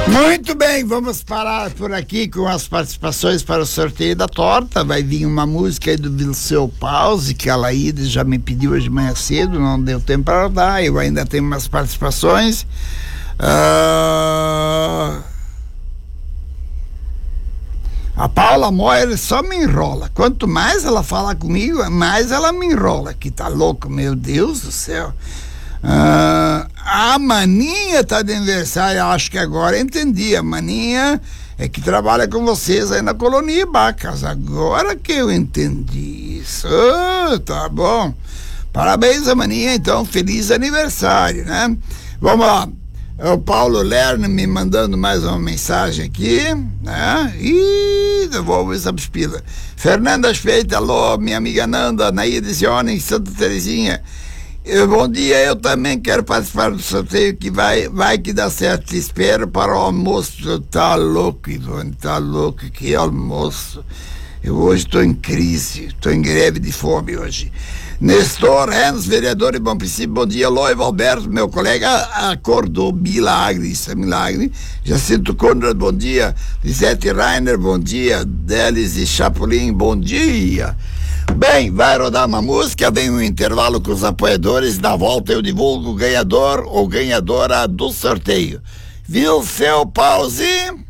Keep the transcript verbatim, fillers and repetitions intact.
Muito bem, vamos parar por aqui com as participações para o sorteio da torta. Vai vir uma música aí do Vilseu Pause, que a Laíde já me pediu hoje de manhã cedo, não deu tempo para dar. Eu ainda tenho umas participações. Uh... A Paula Moyer só me enrola. Quanto mais ela fala comigo, mais ela me enrola. Que tá louco, meu Deus do céu. Uh, a Maninha tá de aniversário, acho que agora entendi. A Maninha é que trabalha com vocês aí na Colônia Bacas. Agora que eu entendi isso. Oh, tá bom. Parabéns a Maninha, então. Feliz aniversário, né? Vamos lá. O Paulo Lerner me mandando mais uma mensagem aqui, né? Ih, devolvo essa pila. Fernanda Feita, alô, minha amiga Nanda, Naíde Zione, em Santa Terezinha. Eu, bom dia, eu também quero participar do sorteio que vai, vai que dá certo. Te espero para o almoço. Tá louco, Ivone, tá louco, que almoço. Eu hoje estou em crise, estou em greve de fome hoje. Nestor Renz, vereador de Bom Princípio, bom dia. Loivo Alberto, meu colega, acordou, milagre, isso é milagre. Jacinto Conrad, bom dia. Lisete Rainer, bom dia. Délice Chapolin, bom dia. Bem, vai rodar uma música, vem um intervalo com os apoiadores, na volta eu divulgo o ganhador ou ganhadora do sorteio. Viu, seu Pause?